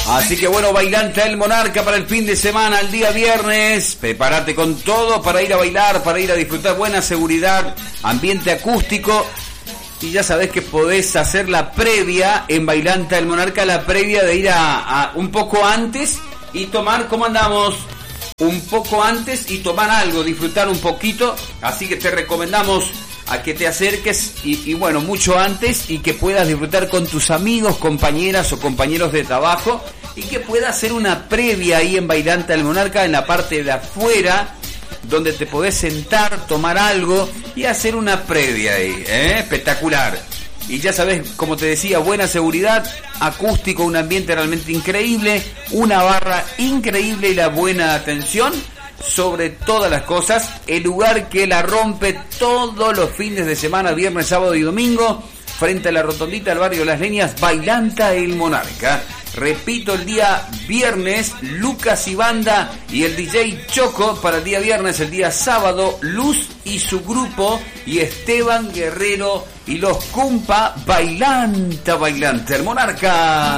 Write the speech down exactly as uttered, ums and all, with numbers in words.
Así que bueno, Bailanta el Monarca para el fin de semana, el día viernes. Prepárate con todo para ir a bailar, para ir a disfrutar. Buena seguridad, ambiente acústico. Y ya sabés que podés hacer la previa en Bailanta el Monarca, la previa de ir a, a un poco antes y tomar, ¿cómo andamos? Un poco antes y tomar algo, disfrutar un poquito. Así que te recomendamos a que te acerques y, y bueno, mucho antes, y que puedas disfrutar con tus amigos, compañeras o compañeros de trabajo, y que puedas hacer una previa ahí en Bailanta el Monarca, en la parte de afuera, donde te podés sentar, tomar algo y hacer una previa ahí, ¿eh? Espectacular. Y ya sabes, como te decía, buena seguridad, acústico, un ambiente realmente increíble, una barra increíble y la buena atención. Sobre todas las cosas, el lugar que la rompe todos los fines de semana, viernes, sábado y domingo, frente a la rotondita del barrio Las Leñas, Bailanta el Monarca. Repito, el día viernes, Lucas y Banda y el D J Choco. Para el día viernes, el día sábado, Luz y su grupo y Esteban Guerrero y los Cumpa. Bailanta, Bailanta el Monarca.